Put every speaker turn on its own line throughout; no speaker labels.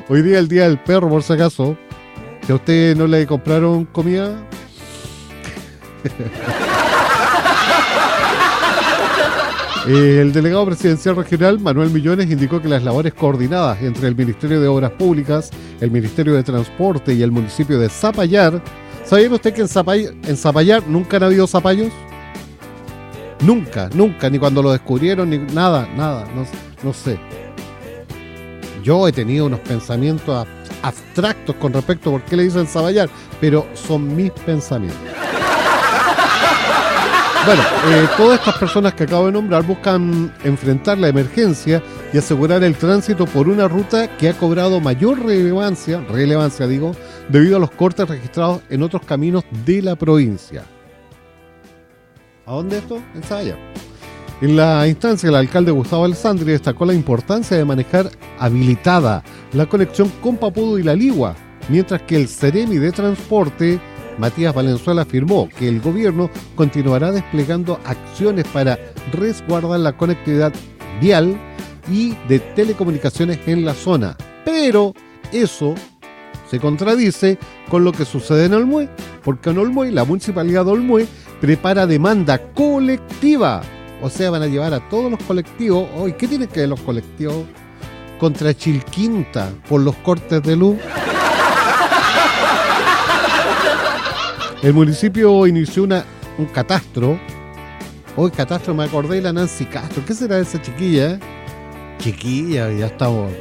Hoy día es el día del perro, por si acaso. Si a usted no le compraron comida. El delegado presidencial regional, Manuel Millones, indicó que las labores coordinadas entre el Ministerio de Obras Públicas, el Ministerio de Transporte y el municipio de Zapallar. ¿Sabía usted que en Zapallar nunca han habido zapallos? Nunca, ni cuando lo descubrieron, ni nada, no sé. Yo he tenido unos pensamientos abstractos con respecto a por qué le dicen Zapallar, pero son mis pensamientos. Bueno, todas estas personas que acabo de nombrar buscan enfrentar la emergencia y asegurar el tránsito por una ruta que ha cobrado mayor relevancia digo, debido a los cortes registrados en otros caminos de la provincia. ¿A dónde esto? En Zapallar. En la instancia, el alcalde Gustavo Alessandri destacó la importancia de manejar habilitada la conexión con Papudo y La Ligua, mientras que el Ceremi de Transporte, Matías Valenzuela, afirmó que el gobierno continuará desplegando acciones para resguardar la conectividad vial y de telecomunicaciones en la zona. Pero eso se contradice con lo que sucede en Olmué, porque en Olmué, la municipalidad de Olmué prepara demanda colectiva. O sea, van a llevar a todos los colectivos. ¿Y qué tienen que ver los colectivos? Contra Chilquinta por los cortes de luz. El municipio inició un catastro. Hoy catastro, me acordé de la Nancy Castro. ¿Qué será esa chiquilla? Chiquilla, ya estamos.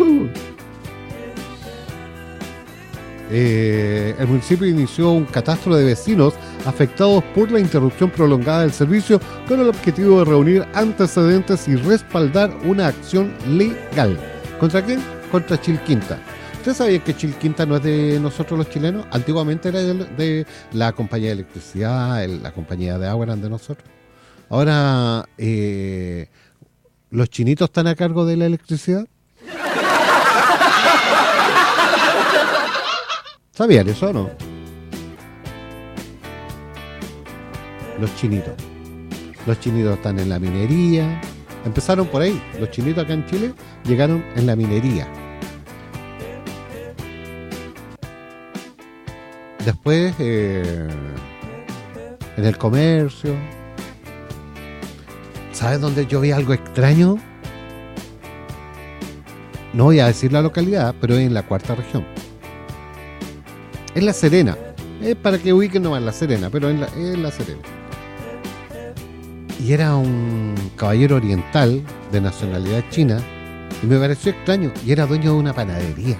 El municipio inició un catastro de vecinos afectados por la interrupción prolongada del servicio con el objetivo de reunir antecedentes y respaldar una acción legal. ¿Contra quién? Contra Chilquinta. ¿Ustedes sabían que Chilquinta no es de nosotros los chilenos? Antiguamente era de la compañía de electricidad, la compañía de agua eran de nosotros. Ahora, ¿los chinitos están a cargo de la electricidad? ¿Sabían eso o no? Los chinitos están en la minería. Empezaron por ahí. Los chinitos acá en Chile llegaron en la minería. Después en el comercio. ¿Sabes dónde yo vi algo extraño? No voy a decir la localidad, pero es en la cuarta región. Es La Serena. Es para que ubiquen nomás La Serena, pero es La Serena. Y era un caballero oriental de nacionalidad china y me pareció extraño. Y era dueño de una panadería.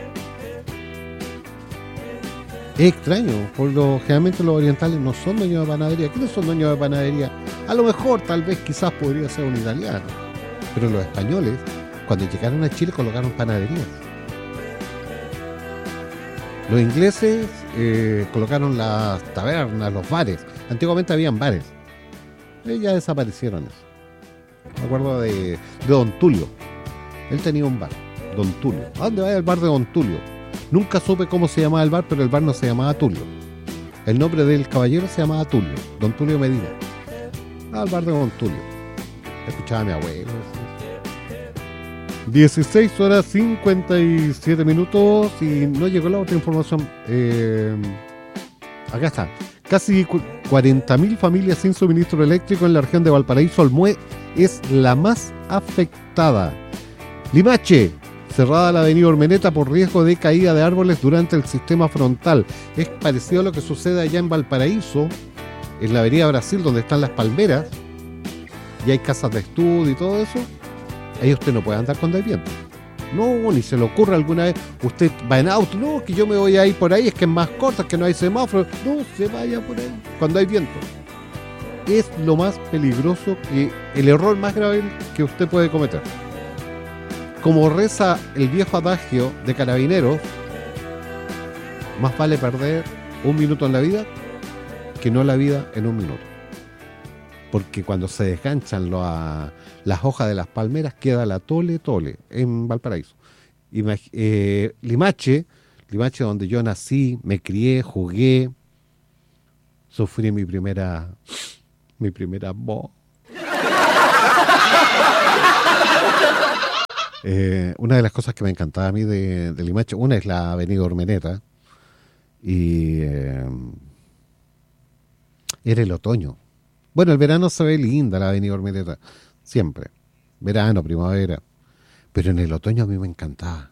Es extraño, generalmente los orientales no son dueños de panadería. ¿Quiénes son dueños de panadería? A lo mejor, tal vez, quizás podría ser un italiano. Pero los españoles, cuando llegaron a Chile, colocaron panaderías. Los ingleses colocaron las tabernas, los bares. Antiguamente habían bares. Ya desaparecieron eso. Me acuerdo de Don Tulio. Él tenía un bar, Don Tulio. ¿A dónde va el bar de Don Tulio? Nunca supe cómo se llamaba el bar, pero el bar no se llamaba Tulio. El nombre del caballero se llamaba Tulio, Don Tulio Medina. Al bar de Don Tulio. Escuchaba a mi abuelo. 16 horas 57 minutos y no llegó la otra información. Acá está. Casi 40.000 familias sin suministro eléctrico en la región de Valparaíso. Olmué es la más afectada. Limache, cerrada la avenida Ormeneta por riesgo de caída de árboles durante el sistema frontal. Es parecido a lo que sucede allá en Valparaíso, en la avenida Brasil, donde están las palmeras, y hay casas de estudio y todo eso. Ahí usted no puede andar cuando hay viento. No, ni se le ocurre alguna vez. Usted va en auto, no, que yo me voy a ir por ahí, es que es más corta, es que no hay semáforo. No, se vaya por ahí cuando hay viento. Es lo más peligroso, el error más grave que usted puede cometer. Como reza el viejo adagio de Carabineros, más vale perder un minuto en la vida que no la vida en un minuto. Porque cuando se desganchan las hojas de las palmeras queda la tole en Valparaíso. Limache, donde yo nací, me crié, jugué, sufrí mi primera voz. Una de las cosas que me encantaba a mí de Limache, una es la avenida Urmeneta, y era el otoño. Bueno, el verano se ve linda la avenida Urmeneta, siempre. Verano, primavera. Pero en el otoño a mí me encantaba.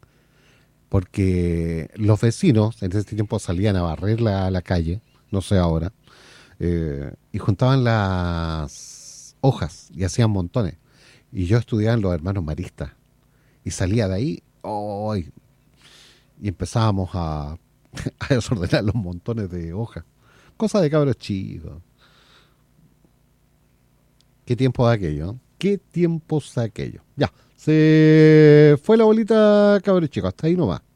Porque los vecinos en ese tiempo salían a barrer la calle, no sé ahora, y juntaban las hojas y hacían montones. Y yo estudiaba en los hermanos maristas. Y salía de ahí, ¡oh! Y empezábamos a desordenar los montones de hojas. Cosa de cabros chicos. ¿Qué tiempo de aquello? ¿Qué tiempos aquello? Ya, se fue la bolita, cabros chicos, hasta ahí nomás.